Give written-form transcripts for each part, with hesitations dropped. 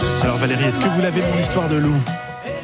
Alors Valérie, est-ce que vous l'avez, mon histoire de loup ? Comment ?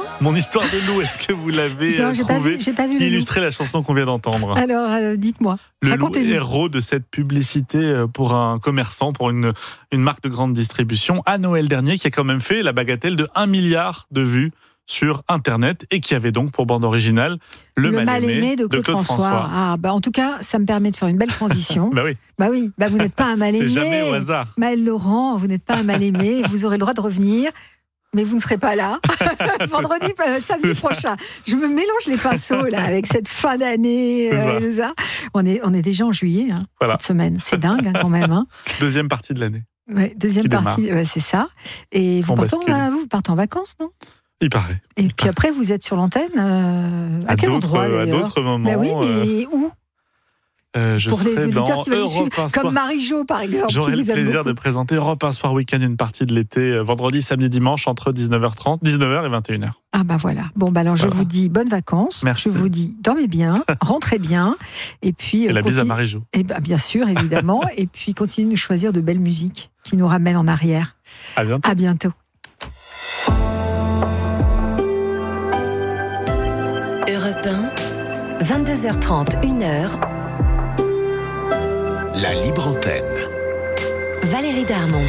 Mon histoire de loup, est-ce que vous l'avez j'ai pas vu qui illustrait la chanson qu'on vient d'entendre ? Alors, dites-moi. Le Racontez-nous. loup, héros de cette publicité pour un commerçant, pour une marque de grande distribution, à Noël dernier, qui a quand même fait la bagatelle de 1 milliard de vues sur Internet et qui avait donc pour bande originale le Mal-aimé de Claude François. Ah, en tout cas, ça me permet de faire une belle transition. Bah oui. Vous n'êtes pas un mal-aimé. C'est jamais au hasard. Maël Laurent, vous n'êtes pas un mal-aimé. Vous aurez le droit de revenir. Mais vous ne serez pas là. Samedi prochain. Je me mélange les pinceaux là avec cette fin d'année. Tout ça. On est déjà en juillet cette semaine. C'est dingue quand même. Deuxième partie de l'année. Ouais, deuxième partie, c'est ça. Et vous partez en vacances, non ? Il paraît. Et puis après, vous êtes sur l'antenne à quel endroit d'ailleurs ? À d'autres moments. Mais où ? Je pour les serai auditeurs dans qui veulent Europe suivre, un soir. comme Marie-Jo par exemple. J'aurai le plaisir de présenter Europe un soir week-end, une partie de l'été, vendredi, samedi, dimanche, entre 19h30 et 21h. Ah voilà. Alors je vous dis bonnes vacances. Merci. Je vous dis dormez bien, rentrez bien. Et puis. Et la bise à Marie-Jo. Et bien sûr, évidemment. Et puis continuez de nous choisir de belles musiques qui nous ramènent en arrière. À bientôt. À bientôt. Europe 1, 22h30, 1h. La libre antenne. Valérie Darmon.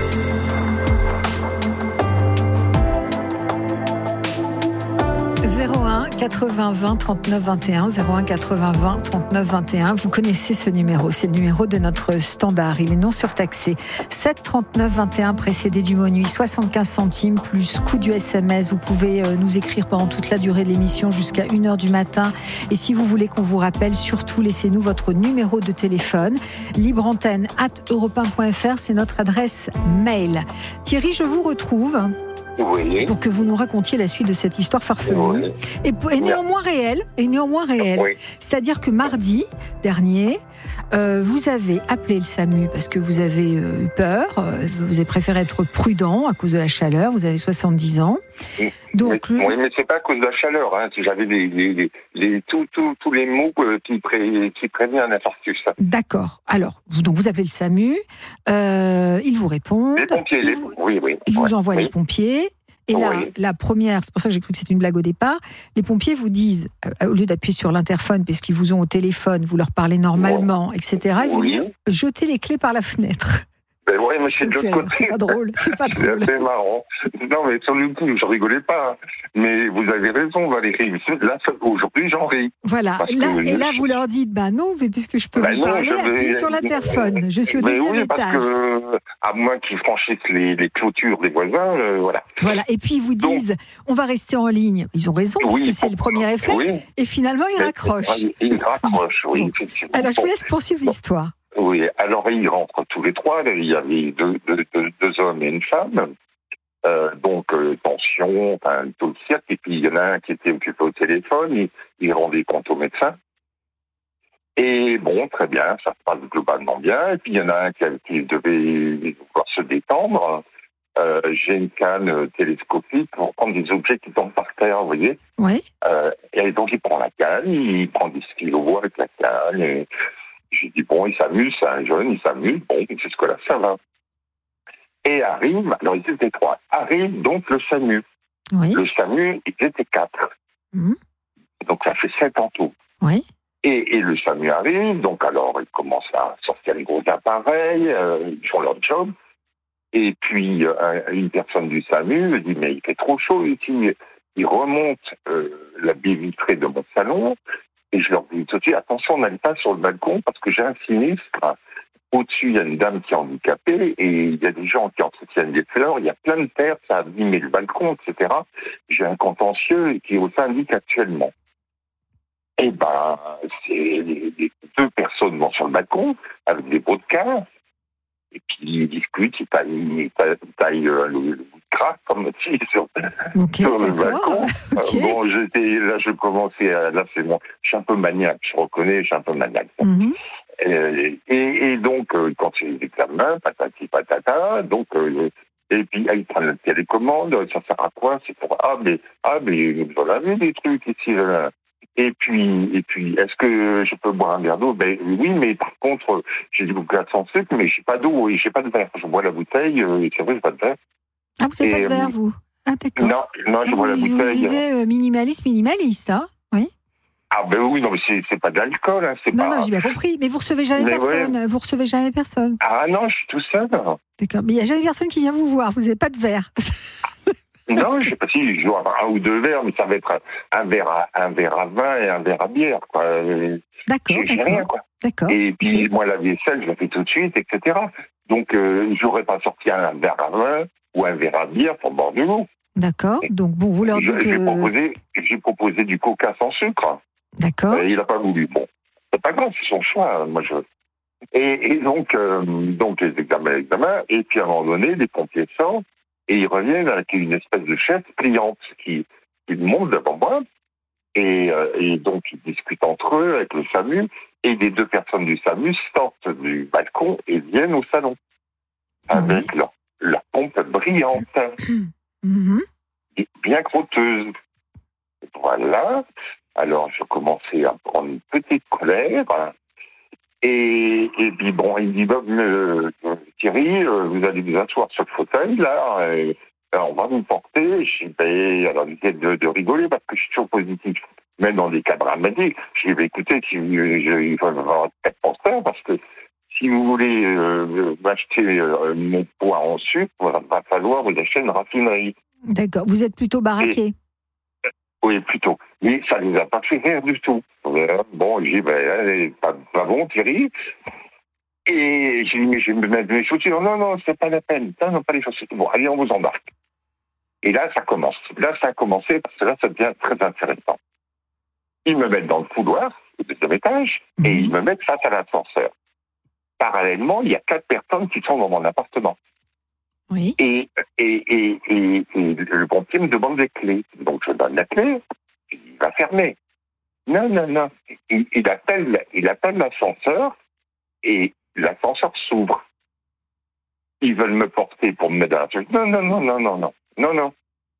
01 80 20 39 21 01 80 20 39 21. Vous connaissez ce numéro, c'est le numéro de notre standard. Il est non surtaxé. 7 39 21 précédé du mot nuit, 75 centimes plus coût du SMS. Vous pouvez nous écrire pendant toute la durée de l'émission jusqu'à 1h du matin. Et si vous voulez qu'on vous rappelle, surtout laissez-nous votre numéro de téléphone. libreantenne@europe1.fr, c'est notre adresse mail. Thierry, je vous retrouve. Oui. Pour que vous nous racontiez la suite de cette histoire farfelue. Oui. Et néanmoins réelle. Oui. C'est-à-dire que mardi dernier, vous avez appelé le SAMU parce que vous avez eu peur. Vous avez préféré être prudent à cause de la chaleur. Vous avez 70 ans. Donc, mais c'est pas à cause de la chaleur. J'avais tous les mots qui prévenaient un infarctus. D'accord. Alors, donc vous appelez le SAMU. Ils vous répondent. Les pompiers. Ils vous envoient les pompiers. Et là, la première, c'est pour ça que j'ai cru que c'était une blague au départ, les pompiers vous disent, au lieu d'appuyer sur l'interphone, parce qu'ils vous ont au téléphone, vous leur parlez normalement, etc., ils vous disent, jetez les clés par la fenêtre. Mais c'est de l'autre côté. C'est pas drôle. C'est assez marrant. Non, mais sur le coup, je rigolais pas. Mais vous avez raison, Valérie. Là, aujourd'hui, j'en ris. Voilà. Là, vous leur dites, non, mais puisque je peux vous parler, appuyez sur l'interphone. Je suis au deuxième étage. Parce que, à moins qu'ils franchissent les clôtures des voisins, voilà. Voilà. Et puis, ils vous disent, on va rester en ligne. Ils ont raison, puisque c'est le premier réflexe. Oui. Et finalement, ils raccrochent. Ils raccrochent, oui, effectivement. Alors, je vous laisse poursuivre l'histoire. Oui, alors ils rentrent tous les trois. Il y avait deux hommes et une femme. Tension, tout le cirque. Et puis il y en a un qui était occupé au téléphone. Il rendait compte au médecin. Et très bien, ça se passe globalement bien. Et puis il y en a un qui devait pouvoir se détendre. J'ai une canne télescopique pour prendre des objets qui tombent par terre, vous voyez. Oui. Et donc il prend la canne, il prend des stylos avec la canne. Et j'ai dit, il s'amuse, c'est un jeune, il s'amuse, jusque-là, ça va. Et arrive, alors ils étaient trois, arrive donc le SAMU. Oui. Le SAMU, ils étaient 4. Donc ça fait 7 en tout. Oui. Et le SAMU arrive, donc alors ils commencent à sortir les gros appareils, ils font leur job. Et puis une personne du SAMU me dit, mais il fait trop chaud ici. Il remonte la baie vitrée de mon salon. Et je leur dis tout de suite, attention, n'allez pas sur le balcon parce que j'ai un sinistre. Au-dessus, il y a une dame qui est handicapée et il y a des gens qui entretiennent des fleurs. Il y a plein de terre, ça a abîmé le balcon, etc. J'ai un contentieux qui est au syndic actuellement. Et c'est les deux personnes vont sur le balcon avec des pots de casse. Et puis ils discutent, ils taillent le bout de crasse, comme on dit, sur le balcon. Okay. Je commençais, c'est bon, je suis un peu maniaque, je reconnais, je suis un peu maniaque. Mm-hmm. Et donc, quand j'ai les examens, patati patata, et puis ils prennent la télécommande, ça sert à quoi? C'est pour, mais vous avez des trucs ici, là. Et puis, est-ce que je peux boire un verre d'eau? Oui, mais par contre, j'ai du glace sans sucre, mais j'ai pas d'eau et j'ai pas de verre. Je bois la bouteille, et c'est vrai, j'ai pas de verre. Ah, Ah, vous n'avez pas de verre, vous? Ah, d'accord. Non, je bois la bouteille. Vous vivez minimaliste, hein? Oui. Ah ben oui, non, mais c'est pas de l'alcool, hein, c'est pas... Non, j'ai bien compris. Mais vous recevez jamais personne. Ouais. Vous recevez jamais personne. Ah non, je suis tout seul. D'accord. Mais il n'y a jamais personne qui vient vous voir. Vous n'avez pas de verre. Non, je sais pas si je dois avoir 1 ou 2 verres, mais ça va être un verre à vin et un verre à bière, quoi. D'accord. Rien, quoi. D'accord. Et puis, moi, la vaisselle, je la fais tout de suite, etc. Donc, j'aurais pas sorti un verre à vin ou un verre à bière pour boire de l'eau. D'accord. Donc, bon, vous leur dites... J'ai proposé du coca sans sucre. D'accord. Il n'a pas voulu. Bon, c'est pas grave, c'est son choix. Moi, Et donc les examens, et puis à un moment donné, les pompiers sortent, et ils reviennent avec une espèce de chaise pliante qui monte devant moi, et donc ils discutent entre eux avec le SAMU, et les 2 personnes du SAMU sortent du balcon et viennent au salon, avec leur pompe brillante, et bien crotteuse. Voilà. Alors, je commençais à prendre une petite colère. Et puis, bon, il me dit, Thierry, vous allez vous asseoir sur le fauteuil, là, et on va vous porter. Je dis, alors, j'essaie de rigoler parce que je suis toujours positif. Même dans des cas dramatiques, je dis, écoutez, il va y avoir 4 porteurs parce que si vous voulez m'acheter mon poids en sucre, il va falloir vous acheter une raffinerie. D'accord. Vous êtes plutôt baraqué. Oui, plutôt. Mais ça ne nous a pas fait rire du tout. Bon, j'ai dit, pas bon, Thierry. Et j'ai dit, mais je vais me mettre mes chaussures. Non, c'est pas la peine. Non, pas les chaussures. Bon, allez, on vous embarque. Et là, ça commence. Là, ça a commencé parce que là, ça devient très intéressant. Ils me mettent dans le couloir, au 2e étage, et ils me mettent face à l'ascenseur. Parallèlement, il y a 4 personnes qui sont dans mon appartement. Oui. Et le pompier me demande les clés. Donc, je donne la clé. Il va fermer. Non. Il appelle l'ascenseur et l'ascenseur s'ouvre. Ils veulent me porter pour me mettre dans l'ascenseur. Non.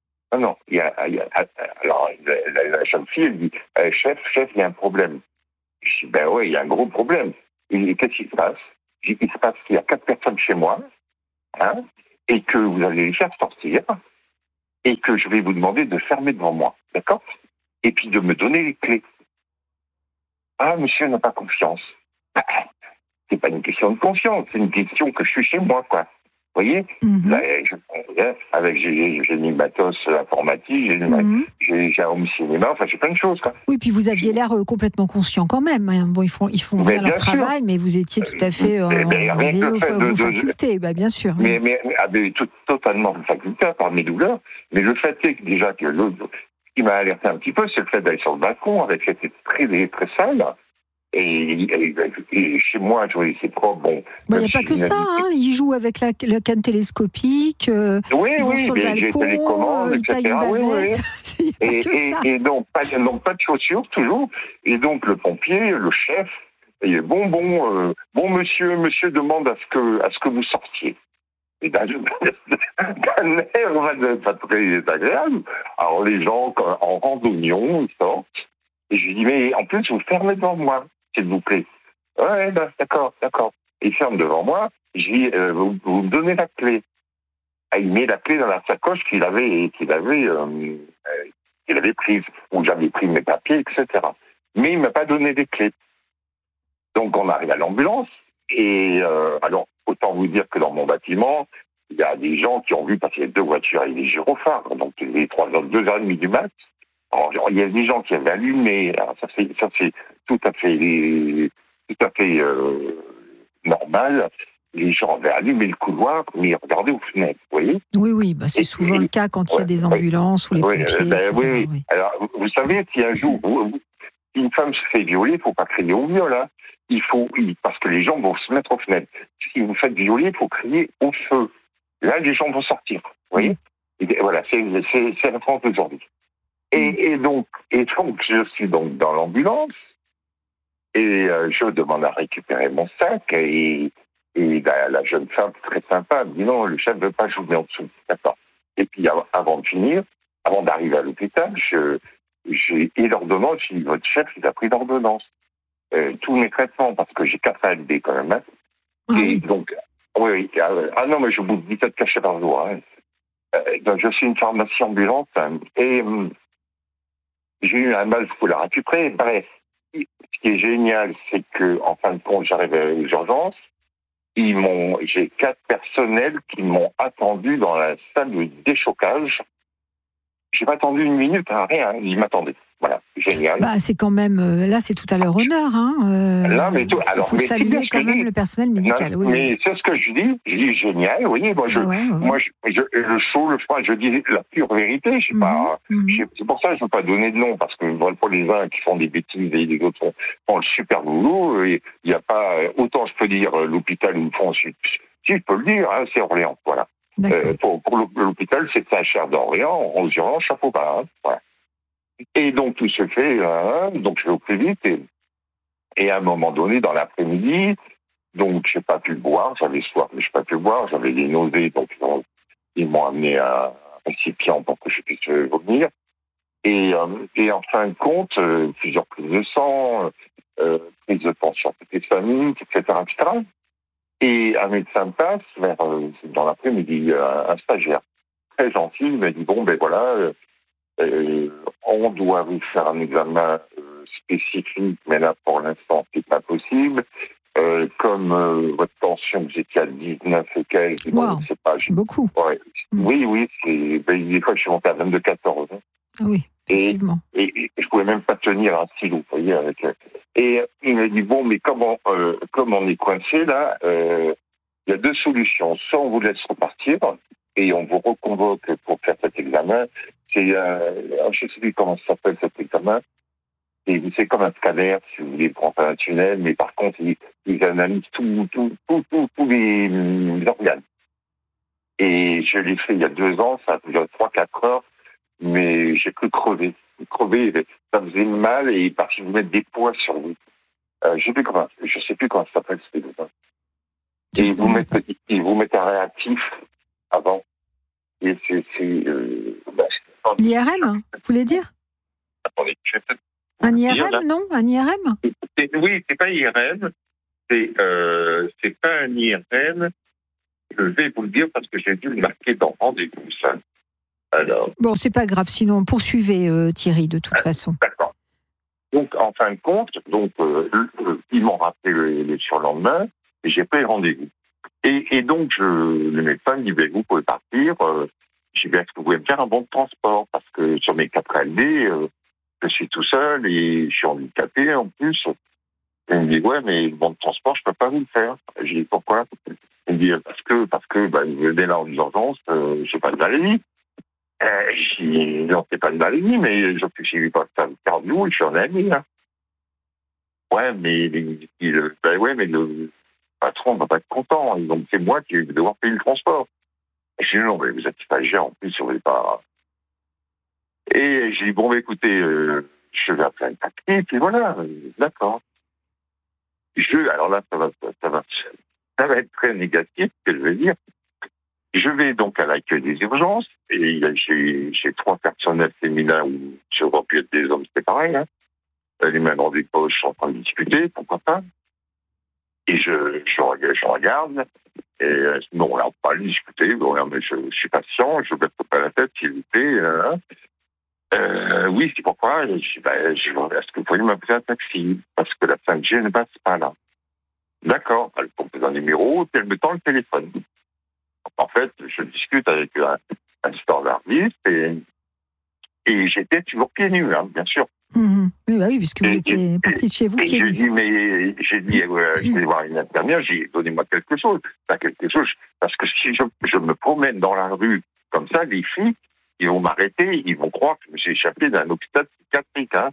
Alors, la jeune fille, elle dit, chef, il y a un problème. Je dis, oui, il y a un gros problème. Et qu'est-ce qui se passe? Il se passe qu'il y a 4 personnes chez moi, hein, et que vous allez les faire sortir, et que je vais vous demander de fermer devant moi, d'accord? Et puis de me donner les clés. Ah, monsieur n'a pas confiance. C'est pas une question de confiance, c'est une question que je suis chez moi, quoi. Vous voyez? Là, j'ai mis matos informatique, j'ai un home cinéma, enfin, j'ai plein de choses, quoi. Oui, puis vous aviez l'air complètement conscient quand même. Bon, ils font bien leur travail, mais vous étiez tout à fait vos facultés, bien sûr. Mais totalement de faculté par mes douleurs. Mais le fait est que déjà que l'autre qui m'a alerté un petit peu, c'est le fait d'aller sur le balcon avec cette très très sale. Et chez moi, c'est propre. Bon, il n'y a pas que ça, ils jouent avec la canne télescopique, ils vont sur le balcon, ils taillent une bavette. Et donc, pas de chaussures, toujours. Et donc, le pompier, le chef, bon, monsieur demande à ce que vous sortiez. Et d'un air pas très agréable. Alors, les gens, en randonnion, ils sortent. Et je lui dis, mais en plus, vous fermez devant moi, s'il vous plaît. Ouais, d'accord. Il ferme devant moi. Je dis, vous me donnez la clé. Ah, il met la clé dans la sacoche qu'il avait prise, où j'avais pris mes papiers, etc. Mais il ne m'a pas donné les clés. Donc, on arrive à l'ambulance. Et alors, autant vous dire que dans mon bâtiment, il y a des gens qui ont vu passer 2 voitures avec des gyrophares. Donc, il est 2h30 du mat'. Alors, il y a des gens qui avaient allumé. Alors, ça c'est tout à fait normal. Les gens avaient allumé le couloir, mais ils regardaient aux fenêtres, vous voyez? Oui, c'est souvent le cas quand il y a des ambulances ou les pompiers, etc. Oui. Alors, vous savez, si un jour une femme se fait violer, il ne faut pas crier au viol, hein. Parce que les gens vont se mettre aux fenêtres. Si vous faites violer, il faut crier au feu. Là, les gens vont sortir, vous voyez? Et voilà, c'est la France d'aujourd'hui. Et donc, je suis donc dans l'ambulance et je demande à récupérer mon sac et la jeune femme très sympa me dit non, le chef ne veut pas, je vous mets en dessous. D'accord. Et puis avant d'arriver à l'hôpital, j'ai l'ordonnance, je dis votre chef, il a pris l'ordonnance. Tous mes traitements, parce que j'ai 4 ALD quand même. Hein. Et donc, oui. Ah non, mais je bouffe 17 cachets par jour. Hein. Donc, je suis une pharmacie ambulante et j'ai eu un mal sous la récupérer. Bref, ce qui est génial, c'est que en fin de compte, j'arrive aux urgences. J'ai 4 personnels qui m'ont attendu dans la salle de déchocage. J'ai pas attendu une minute, rien. Ils m'attendaient. Voilà, génial. Bah, c'est quand même, là, c'est tout à leur honneur. Là, mais tout. Alors, faut mais saluer quand même le personnel médical. Non, oui. Mais c'est ce que je dis. Je dis génial. Oui, moi, le chaud, le froid, je dis la pure vérité. Je sais pas. C'est pour ça que je veux pas donner de nom parce que pour les uns qui font des bêtises et les autres font le super boulot. Il y a pas autant je peux dire l'hôpital où ils font. Si je peux le dire, c'est Orléans. Voilà. Pour l'hôpital, c'est Saint-Cher d'Orléans. On se dit chapeau bas. Voilà. Et donc tout se fait, donc je vais au plus vite et à un moment donné dans l'après-midi, donc j'ai pas pu boire, j'avais soif mais j'ai pas pu boire, j'avais des nausées donc ils m'ont amené un récipient pour que je puisse vomir et en fin de compte plusieurs prises de sang, prise de tension tétanique, etc. Et un médecin passe dans l'après-midi, un stagiaire très gentil, il m'a dit bon ben voilà. On doit vous faire un examen spécifique, mais là, pour l'instant, c'est pas possible. Comme votre tension, vous étiez à 19 et quelques, wow, c'est pas... C'est beaucoup. Ouais. Oui, des fois, je suis monté à 22-14. Ah oui, effectivement. Et je pouvais même pas tenir un stylo, vous voyez, avec... Et il m'a dit, bon, mais comme on est coincé, là, il y a 2 solutions. Soit on vous laisse repartir, et on vous reconvoque pour faire cet examen. Je ne sais plus comment ça s'appelle cet examen. C'est comme un scanner, si vous voulez, pour entrer un tunnel, mais par contre, ils analysent tous les organes. Et je l'ai fait il y a 2 ans, ça a duré 3-4 heures, mais j'ai cru crever. Ça faisait mal et parce qu'ils vous mettent des poids sur vous. Je sais plus comment ça s'appelle cet examen. Et ils vous mettent un réactif avant. Et l'IRM, vous voulez dire? Attendez, je vais peut-être... Un IRM, non? Un IRM? Oui, c'est pas IRM. C'est pas un IRM. Je vais vous le dire parce que j'ai dû le marquer dans rendez-vous, ça. Alors... Bon, c'est pas grave, sinon poursuivez Thierry, de toute façon. D'accord. Donc, en fin de compte, ils m'ont rappelé le surlendemain et j'ai pris rendez-vous. Et donc, le médecin me dit, vous pouvez partir. Je dis, est-ce que vous pouvez me faire un bon de transport? Parce que sur mes 4 LD, je suis tout seul et je suis handicapé en plus. Et il me dit, ouais, mais le bon de transport, je peux pas vous le faire. J'ai dit, pourquoi? Il me dit, parce que vous venez là en urgence, j'ai pas de maladie. Je dis, non, c'est pas de maladie, mais je suis pas cardio et je suis en ami. Hein. Ouais, mais le patron va pas être content. Donc, c'est moi qui vais devoir payer le transport. Je dis, non, mais vous êtes stagiaire, en plus, on n'est pas... Et j'ai dit, bon, écoutez, je vais appeler un taxi, et puis voilà, d'accord. Alors là, ça va être très négatif, ce que je vais dire. Je vais donc à l'accueil des urgences, et j'ai 3 personnels féminins où ça aurait pu être des hommes, c'est pareil, hein. Les mains dans des poches, en train de discuter, pourquoi pas. Et je regarde, et non, on n'a pas discuté, mais je suis patient, je ne baisse pas la tête, s'il vous plaît. Oui, c'est pourquoi je dis, est-ce que vous pouvez m'appeler un taxi? Parce que la 5G ne passe pas là. D'accord, elle compose un numéro, puis elle me tend le téléphone. En fait, je discute avec un standardiste, et j'étais toujours pieds nus, hein, bien sûr. Oui, puisque vous étiez parti de chez vous. J'ai dit, je vais voir une infirmière, j'ai dit, donnez-moi quelque chose. Parce que si je me promène dans la rue comme ça, les filles, ils vont m'arrêter, ils vont croire que je me suis échappé d'un hôpital psychiatrique. Hein.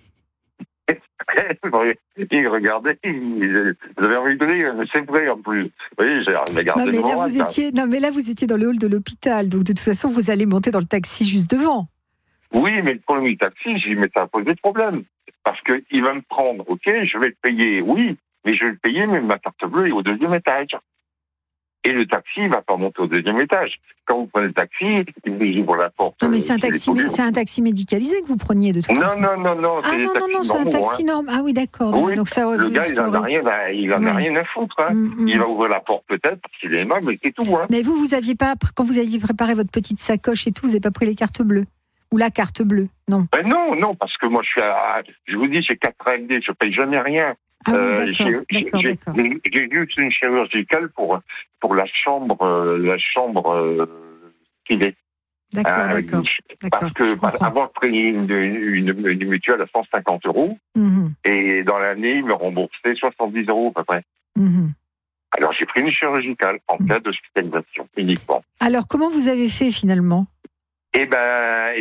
Ils regardaient, ils avaient envie de rire, c'est vrai en plus. Vous voyez, j'ai regardé mais là, vous étiez dans le hall de l'hôpital, donc de toute façon, vous allez monter dans le taxi juste devant. Oui, mais le problème du taxi, j'ai dit, mais ça va poser problème. Parce qu'il va me prendre, ok, je vais le payer, oui, mais je vais le payer, mais ma carte bleue est au 2e étage. Et le taxi, il va pas monter au deuxième étage. Quand vous prenez le taxi, il vous ouvre la porte. Non, mais c'est un taxi médicalisé que vous preniez de toute façon. Non, c'est des taxis c'est un taxi normal. Ah oui, d'accord. Oui, donc ça, le gars, il en a rien à foutre. Hein. Il va ouvrir la porte peut-être parce qu'il est aimable, mais c'est tout. Hein. Mais vous aviez pas, quand vous aviez préparé votre petite sacoche et tout, vous n'avez pas pris les cartes bleues ou la carte bleue? Non. Ben non, parce que moi, je vous dis, j'ai 4 ALD, je paye jamais rien. Ah oui, d'accord. J'ai juste une chirurgicale pour la chambre qu'il est. D'accord. Parce que avant, je prenais une mutuelle à 150 €, et dans l'année, il me remboursait 70 € à peu près. Alors, j'ai pris une chirurgicale en cas d'hospitalisation, uniquement. Alors, comment vous avez fait finalement? La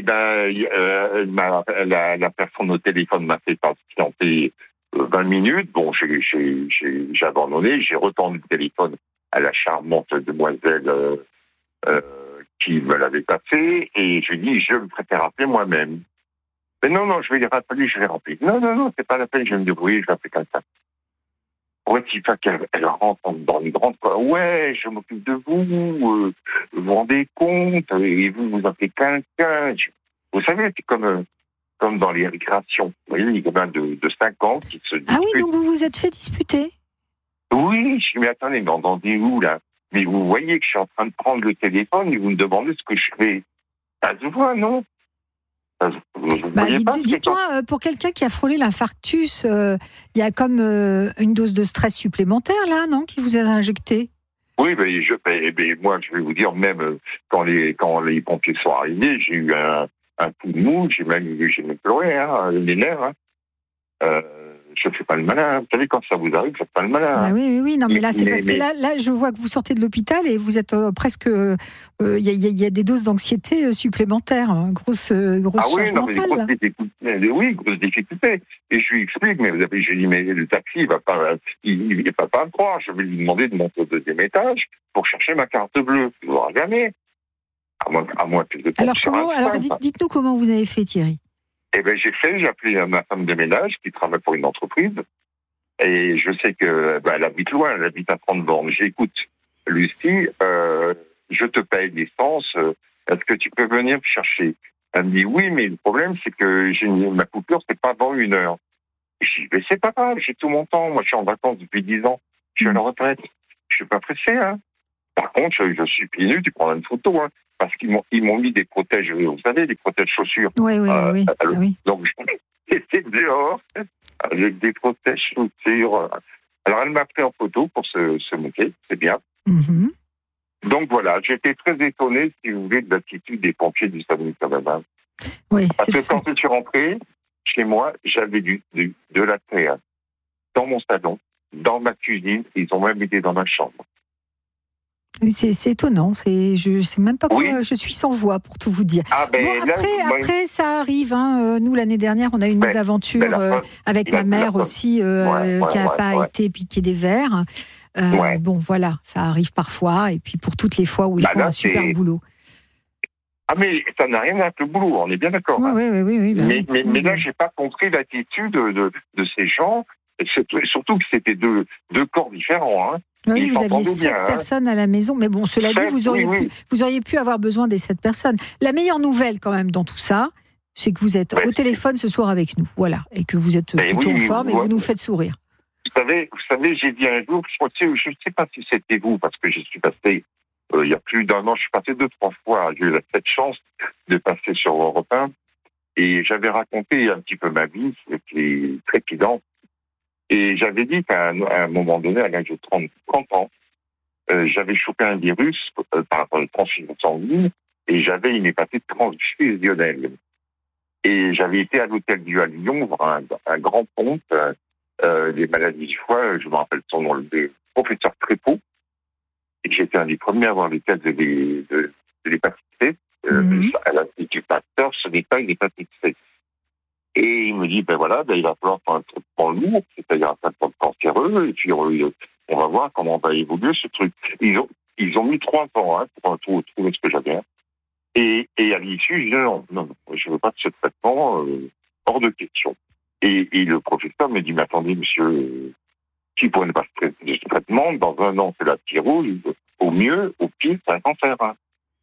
personne au téléphone m'a fait patienter 20 minutes. Bon, j'ai abandonné, j'ai retendu le téléphone à la charmante demoiselle qui me l'avait passé, et je lui ai dit, je me préfère appeler moi-même. Mais non, je vais les rappeler, je vais rappeler. Non, c'est pas la peine, je vais me débrouiller, je vais appeler quelqu'un. Pourrait-il pas qu'elle rentre dans une grande... Ouais, je m'occupe de vous, vous vous rendez compte, et vous appelez quelqu'un. Vous savez, c'est comme dans les récréations. Vous voyez, les gamins de 5 ans qui se disputent. Ah oui, donc vous vous êtes fait disputer? Oui, je me dis, attendez, mais on en dit où, là? Mais vous voyez que je suis en train de prendre le téléphone et vous me demandez ce que je fais. Ça se voit, non? Dites-moi, pour quelqu'un qui a frôlé l'infarctus, il y a comme une dose de stress supplémentaire, là, non, qui vous a injecté? Oui, moi, je vais vous dire, même quand les pompiers sont arrivés, j'ai eu un coup de mou, j'ai même pleuré, les nerfs. Je ne fais pas le malin. Vous savez, quand ça vous arrive, je ne fais pas le malin. Bah oui. Non, mais là, c'est parce que là, je vois que vous sortez de l'hôpital et vous êtes presque. Il y a des doses d'anxiété supplémentaires. Grosse charge mentale. Grosse difficulté. Et je lui explique, je lui dis, mais le taxi, il ne va pas me croire. Je vais lui demander de monter au deuxième étage pour chercher ma carte bleue. Il ne l'aura jamais. À moins que je... Alors, dites-nous comment vous avez fait, Thierry. J'ai appelé ma femme de ménage qui travaille pour une entreprise, et je sais que elle habite loin, elle habite à 30 bornes. J'écoute, Lucie, je te paye l'essence, est-ce que tu peux venir me chercher? Elle me dit oui, mais le problème c'est que ma coupure c'est pas avant 1 heure. Je dis mais c'est pas grave, j'ai tout mon temps, moi je suis en vacances depuis 10 ans, je suis à la retraite, je suis pas pressé. Par contre, je suis pieds nus, tu prends une photo, parce qu'ils m'ont mis des protèges, vous savez, des protèges chaussures. Oui. Donc, j'étais dehors avec des protèges chaussures. Alors, elle m'a pris en photo pour se moquer, c'est bien. Donc, voilà, j'étais très étonné, si vous voulez, de l'attitude des pompiers du SAMU quand même. Oui, parce que quand je suis rentré chez moi, j'avais de la terre dans mon salon, dans ma cuisine, ils ont même été dans ma chambre. C'est étonnant. Je sais même pas quoi. Je suis sans voix pour tout vous dire. Après, ça arrive. Nous, l'année dernière, on a eu une mésaventure avec ma mère aussi, qui n'a pas été piquée des vers. Bon, voilà, ça arrive parfois. Et puis pour toutes les fois où ils font un super boulot. Ah, mais ça n'a rien avec le boulot. On est bien d'accord. Oui. Mais là, j'ai pas compris l'attitude de ces gens. Surtout que c'était deux corps différents. Oui, vous aviez 7 personnes à la maison, mais bon, cela dit, vous auriez pu avoir besoin des 7 personnes. La meilleure nouvelle, quand même, dans tout ça, c'est que vous êtes au téléphone ce soir avec nous, voilà, et que vous êtes plutôt en forme et que vous nous faites sourire. Vous savez, j'ai dit un jour, je ne sais pas si c'était vous, parce que je suis passé, il y a plus d'1 an, je suis passé 2-3 fois, j'ai eu cette chance de passer sur Europe 1, et j'avais raconté un petit peu ma vie, qui est trépidante. Et j'avais dit qu'à un moment donné, à l'âge de 30 ans, j'avais chopé un virus par rapport à une transfusion sanguine, et j'avais une hépatite transfusionnelle. Et j'avais été à l'hôtel Dieu à Lyon voir un grand ponte des maladies du foie, je me rappelle son nom, le professeur Trépeau, et j'étais un des premiers à avoir les tests de l'hépatite C. À l'Institut Pasteur, ce n'est pas une hépatite C. Et il me dit, il va falloir faire un traitement lourd, c'est-à-dire un traitement cancéreux, et puis on va voir comment va évoluer ce truc. Ils ont mis 3 ans pour trouver ce que j'avais. Et à l'issue, je dis non, je ne veux pas de ce traitement, hors de question. Et le professeur me dit, mais attendez, monsieur, qui pourrait ne pas de ce traitement, dans 1 an, c'est la petite rouge, au mieux, au pire, c'est un cancer. Hein.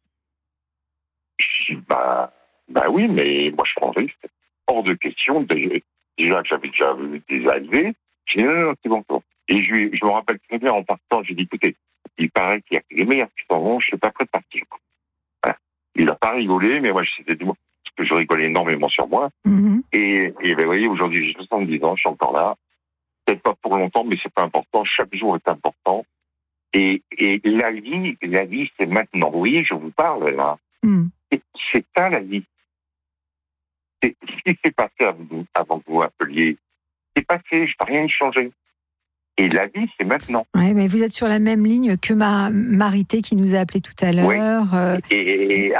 Je dis, bah oui, mais moi, je prends le risque. Hors de question. Déjà que j'avais déjà vu des ALV, j'ai dit, non, c'est bon. Et je me rappelle très bien, en partant, j'ai dit, écoutez, il paraît qu'il y a que les meilleurs qui s'en vont, je ne suis pas prêt de partir. Voilà. Il n'a pas rigolé, mais moi, c'était du moins, parce que je rigolais énormément sur moi. Mhm. Et vous voyez, aujourd'hui, j'ai 70 ans, je suis encore là. Peut-être pas pour longtemps, mais c'est pas important. Chaque jour est important. Et la vie, c'est maintenant. Vous voyez, je vous parle, là. Mhm. C'est ça, la vie. Ce qui s'est passé avant que vous appeliez, c'est passé, je n'ai rien changé. Et la vie, c'est maintenant. Ouais, mais vous êtes sur la même ligne que Marité qui nous a appelé tout à l'heure. Oui.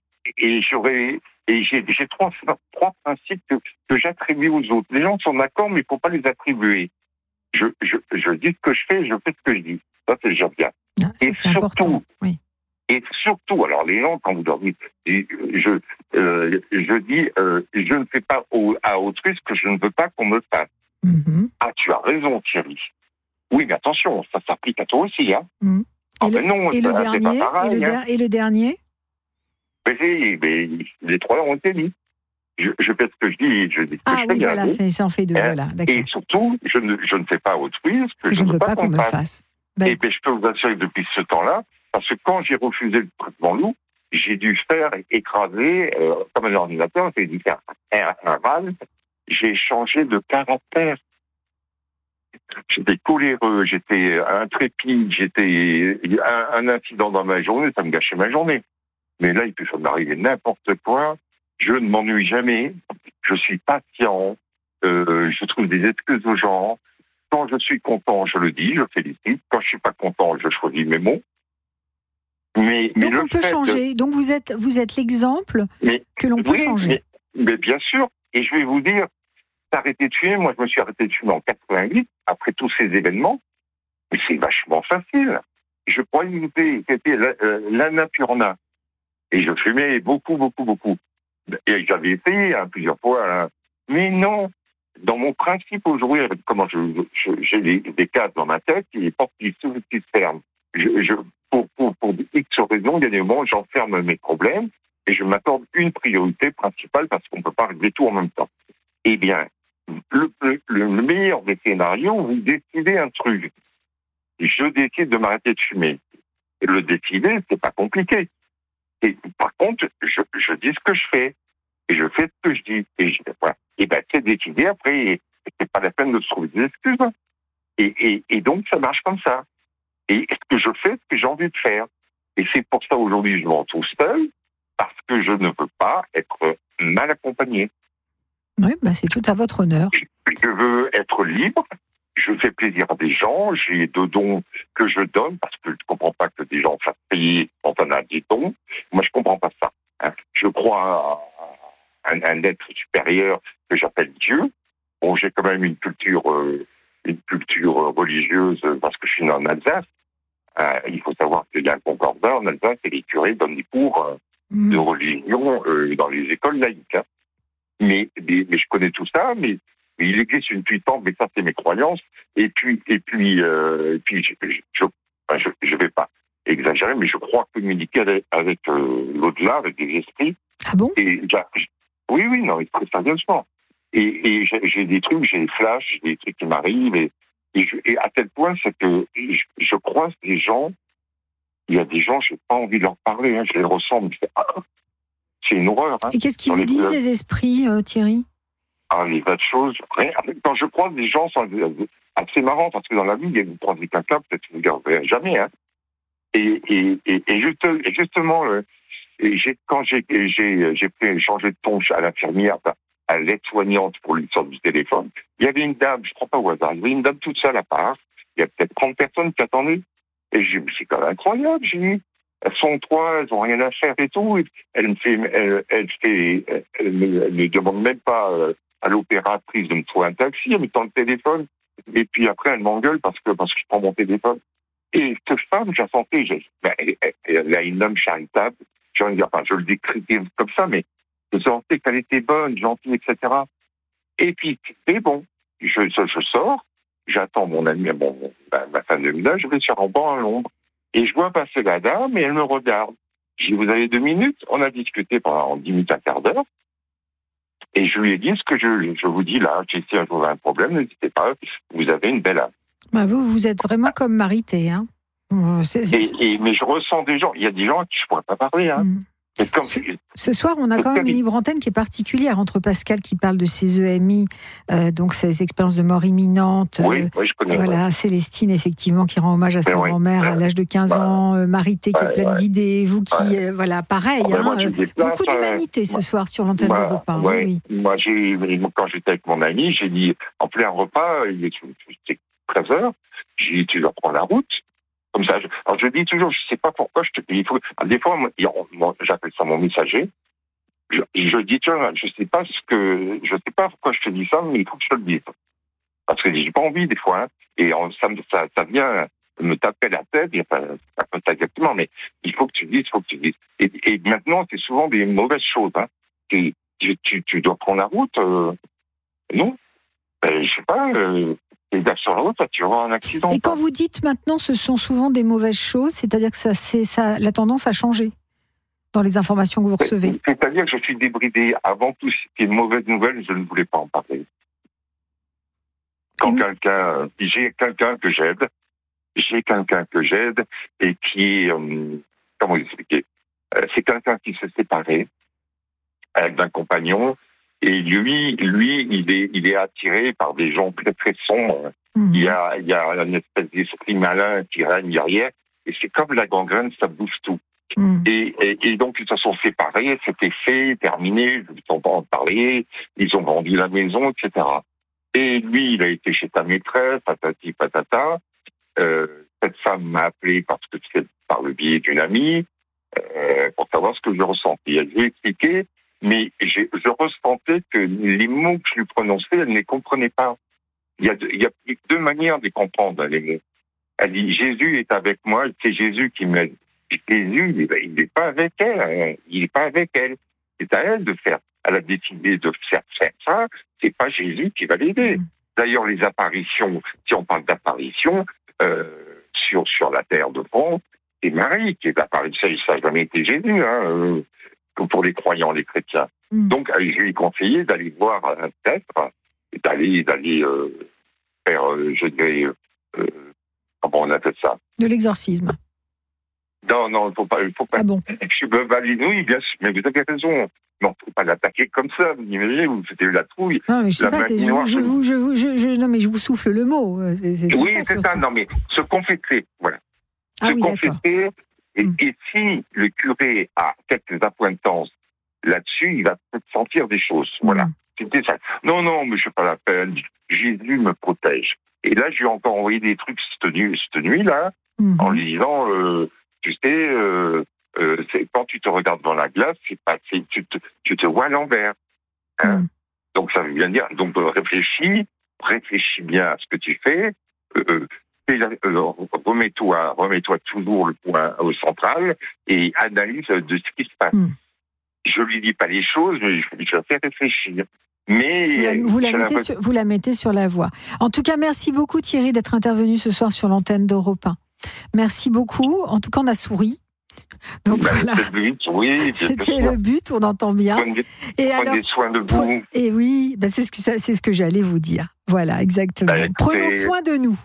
Et j'ai trois principes que j'attribue aux autres. Les gens sont d'accord, mais il ne faut pas les attribuer. Je dis ce que je fais, je fais ce que je dis. Ça, c'est déjà bien. Ah, ça, c'est important. Oui. Et surtout, alors les gens, quand vous leur dites, je dis, je ne fais pas à autrui ce que je ne veux pas qu'on me fasse. Mm-hmm. Ah, tu as raison, Thierry. Oui, mais attention, ça s'applique à toi aussi, hein. Mm. Et le dernier mais les trois ont été mis. Je fais ce que je dis, je dis ce que je fais. Ah oui, voilà, ça en fait deux, voilà, d'accord. Et surtout, je ne fais pas à autrui ce que je ne veux pas qu'on me fasse. Et je peux vous assurer que depuis ce temps-là, parce que quand j'ai refusé le traitement loup, j'ai dû faire écraser, comme un ordinateur, j'ai dû faire un valve, j'ai changé de caractère. J'étais coléreux, j'étais intrépide, un incident dans ma journée, ça me gâchait ma journée. Mais là, il peut m'arriver n'importe quoi, je ne m'ennuie jamais, je suis patient, je trouve des excuses aux gens. Quand je suis content, je le dis, je félicite. Quand je suis pas content, je choisis mes mots. Donc on peut changer. Donc vous êtes l'exemple que l'on peut changer. Mais bien sûr. Et je vais vous dire, s'arrêter de fumer, moi je me suis arrêté de fumer en 88, après tous ces événements. Mais c'est vachement facile. Je croyais que c'était l'Annapurna. Et je fumais beaucoup. Et j'avais essayé plusieurs fois. Mais non. Dans mon principe aujourd'hui, comment j'ai des cases dans ma tête, et les portes qui s'ouvrent, qui se ferment. Pour X raisons, il y a des moments où j'enferme mes problèmes et je m'accorde une priorité principale parce qu'on ne peut pas régler tout en même temps. Eh bien, le meilleur des scénarios, vous décidez un truc. Je décide de m'arrêter de fumer. Et le décider, c'est pas compliqué. Et par contre, je dis ce que je fais. Et je fais ce que je dis. Voilà. Et ben, c'est décidé après. C'est pas la peine de se trouver des excuses. Et donc, ça marche comme ça. Et ce que je fais, ce que j'ai envie de faire. Et c'est pour ça, aujourd'hui, je me retrouve seul, parce que je ne veux pas être mal accompagné. Oui, c'est tout à votre honneur. Je veux être libre. Je fais plaisir à des gens. J'ai deux dons que je donne, parce que je ne comprends pas que des gens fassent payer quand on a des dons. Moi, je ne comprends pas ça. Hein. Je crois à un être supérieur que j'appelle Dieu. Bon, j'ai quand même une culture religieuse, parce que je suis né en Alsace. Il faut savoir qu'il y a un concordat en Alsace et les curés donnent des cours de religion dans les écoles laïques. Hein. Mais je connais tout ça, mais il existe une puissance, mais ça c'est mes croyances. Et puis je vais pas exagérer, mais je crois communiquer avec l'au-delà, avec des esprits. Ah bon? Oui, non, très sérieusement. Et j'ai des trucs, j'ai des flashs, j'ai des trucs qui m'arrivent, et à tel point, c'est que je croise des gens, il y a des gens, j'ai pas envie de leur parler, hein, je les ressens, mais c'est une horreur. Hein. Et qu'est-ce qu'ils vous disent, les esprits, Thierry? Les tas de choses. Quand je croise des gens, c'est assez marrant, parce que dans la vie, vous croisez quelqu'un, peut-être que vous ne le verrez jamais. Hein. Et justement, quand j'ai fait changer de ton à l'infirmière, à l'aide-soignante pour lui sortir du téléphone, il y avait une dame, je ne crois pas au hasard, il y avait une dame toute seule à part, il y a peut-être 30 personnes qui attendaient. Et j'ai dit, c'est quand même incroyable, j'ai dit. Elles sont trois, elles n'ont rien à faire et tout. Elle ne demande même pas à l'opératrice de me trouver un taxi, elle me tend le téléphone. Et puis après, elle m'engueule parce que je prends mon téléphone. Et cette femme, j'ai senti, elle a une âme charitable. Je le décris comme ça, mais je sentais qu'elle était bonne, gentille, etc. Et puis, c'est bon. Je sors, j'attends mon ami, ma femme de ménage, je vais sur un banc à Londres. Et je vois passer la dame et elle me regarde. Je dis, vous avez 2 minutes? On a discuté pendant 10 minutes, un quart d'heure. Et je lui ai dit ce que je vous dis là. Si un jour vous avez un problème, n'hésitez pas, vous avez une belle âme. Bah vous êtes vraiment comme Marité, hein. Mais je ressens des gens, il y a des gens à qui je ne pourrais pas parler, hein. Ce soir, on a quand même une libre antenne qui est particulière entre Pascal qui parle de ses EMI, donc ses expériences de mort imminente. Oui, je connais. Voilà, Célestine, effectivement, qui rend hommage à sa grand-mère à l'âge de 15 ans. Marité qui est pleine d'idées. Vous qui, voilà, pareil. Beaucoup d'humanité ce soir sur l'antenne de repas. Oui. Moi, quand j'étais avec mon ami, j'ai dit, en plein repas, il était 13h, j'ai dit, tu dois prendre la route. Comme ça. Alors je dis toujours, je ne sais pas pourquoi je te dis. Des fois, j'appelle ça mon messager. Je dis, tu vois, je sais pas pourquoi je te dis ça, mais il faut que je te le dise. Parce que j'ai pas envie des fois, hein, et ça vient me taper la tête. Enfin, pas exactement, mais il faut que tu dises, Et maintenant, c'est souvent des mauvaises choses. Hein. Tu dois prendre la route. Non, je sais pas. Et sur la route, tu vas avoir un accident. Et quand vous dites maintenant, ce sont souvent des mauvaises choses, c'est-à-dire que la tendance a changé dans les informations que vous recevez. C'est-à-dire que je suis débridé. Avant tout, c'était une mauvaise nouvelle, je ne voulais pas en parler. Quand j'ai quelqu'un que j'aide, et qui, comment expliquer, c'est quelqu'un qui s'est séparé avec un compagnon. Et lui, il est attiré par des gens très très sombres. Mmh. Il y a une espèce d'esprit malin qui règne derrière. Et c'est comme la gangrène, ça bouffe tout. Mmh. Et donc ils se sont séparés, c'était fait, terminé. Ils n'ont pas en parler. Ils ont vendu la maison, etc. Et lui, il a été chez ta maîtresse, patati patata. Cette femme m'a appelé parce que c'est par le biais d'une amie pour savoir ce que je ressentais. Elle lui a expliqué. Mais je ressentais que les mots que je lui prononçais, elle ne les comprenait pas. Il y a 2 manières de les comprendre, les mots. Elle dit, Jésus est avec moi, c'est Jésus qui m'aide. Jésus, il n'est pas avec elle, hein. Il n'est pas avec elle. C'est à elle de faire. Elle a décidé de faire ça, c'est pas Jésus qui va l'aider. D'ailleurs, les apparitions, si on parle d'apparitions, sur la terre de France, c'est Marie qui est apparue. Ça n'a jamais été Jésus, hein. Pour les croyants, les chrétiens. Donc, je lui ai conseillé d'aller voir un prêtre, d'aller faire, je dirais, comment on appelle ça? De l'exorcisme. Non, il faut pas. Ah bon? Je suis balinouille, bien sûr, mais vous avez raison. Non, faut pas l'attaquer comme ça. Vous imaginez, vous faites la trouille. Non, mais je sais pas, non, mais je vous souffle le mot. C'est ça. Non, mais se confesser, voilà. Se confesser. Et si le curé a quelques appointances là-dessus, il va peut-être sentir des choses. Voilà. C'était ça. Non, mais je ne fais pas la peine. Jésus me protège. Et là, je lui ai encore envoyé des trucs cette nuit-là, en lui disant, tu sais, quand tu te regardes dans la glace, tu te vois à l'envers. Hein. Donc, ça veut bien dire, donc réfléchis bien à ce que tu fais. Remets-toi toujours le point au central et analyse de ce qui se passe. Je lui dis pas les choses, mais je la fais réfléchir. Mais vous la mettez sur la voie. En tout cas, merci beaucoup Thierry d'être intervenu ce soir sur l'antenne d'Europe 1. Merci beaucoup. En tout cas, on a souri. Donc voilà. C'était le but, on entend bien. Prenez soin de vous. Et oui, c'est ce que j'allais vous dire. Voilà, exactement. Prenons soin de nous.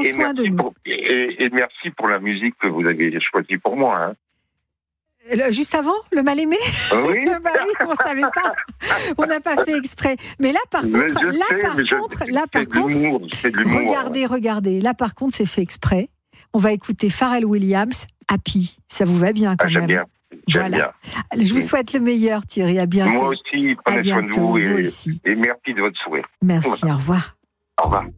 Et merci pour la musique que vous avez choisie pour moi. Hein. Juste avant, le mal-aimé? Oui. Bah oui, on ne savait pas. On n'a pas fait exprès. Mais là, par contre, regardez. Là, par contre, c'est fait exprès. On va écouter Pharrell Williams, Happy. Ça vous va bien quand même? J'aime bien. Je vous souhaite le meilleur, Thierry. À bientôt. Moi aussi, prenez soin de vous. Et merci de votre sourire. Merci, au revoir. Au revoir.